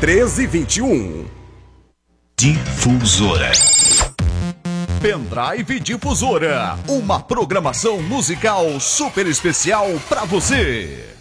1321. Difusora. Pendrive Difusora, uma programação musical super especial para você.